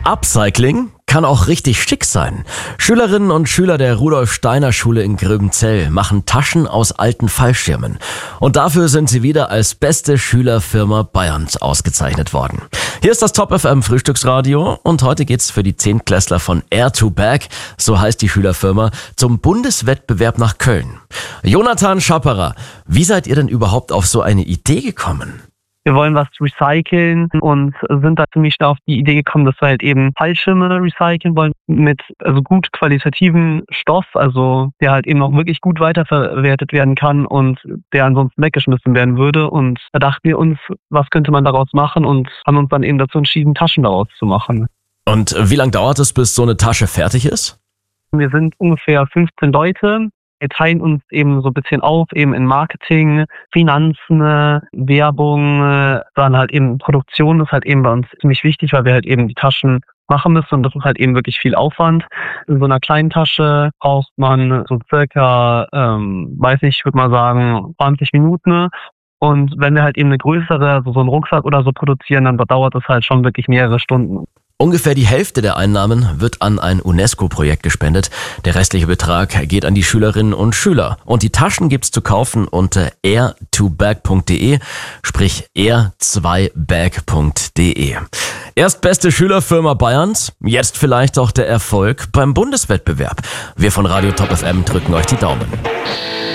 Upcycling kann auch richtig schick sein. Schülerinnen und Schüler der Rudolf-Steiner-Schule in Gröbenzell machen Taschen aus alten Fallschirmen. Und dafür sind sie wieder als beste Schülerfirma Bayerns ausgezeichnet worden. Hier ist das Top FM Frühstücksradio und heute geht's für die 10-Klässler von Air2Bag, so heißt die Schülerfirma, zum Bundeswettbewerb nach Köln. Jonathan Schapperer, wie seid ihr denn überhaupt auf so eine Idee gekommen? Wir wollen was recyceln und sind da ziemlich schnell auf die Idee gekommen, dass wir halt eben Fallschirme recyceln wollen mit gut qualitativen Stoff, also der halt eben auch wirklich gut weiterverwertet werden kann und der ansonsten weggeschmissen werden würde. Und da dachten wir uns, was könnte man daraus machen und haben uns dann eben dazu entschieden, Taschen daraus zu machen. Und wie lange dauert es, bis so eine Tasche fertig ist? Wir sind ungefähr 15 Leute. Wir teilen uns eben so ein bisschen auf, eben in Marketing, Finanzen, Werbung, dann halt eben Produktion ist halt eben bei uns ziemlich wichtig, weil wir halt eben die Taschen machen müssen und das ist halt eben wirklich viel Aufwand. In so einer kleinen Tasche braucht man so circa, ich würde mal sagen, 20 Minuten. Und wenn wir halt eben eine größere, so einen Rucksack oder so produzieren, dann dauert es halt schon wirklich mehrere Stunden. Ungefähr die Hälfte der Einnahmen wird an ein UNESCO-Projekt gespendet. Der restliche Betrag geht an die Schülerinnen und Schüler. Und die Taschen gibt's zu kaufen unter air2bag.de, sprich air2bag.de. Erstbeste Schülerfirma Bayerns, jetzt vielleicht auch der Erfolg beim Bundeswettbewerb. Wir von Radio Top FM drücken euch die Daumen.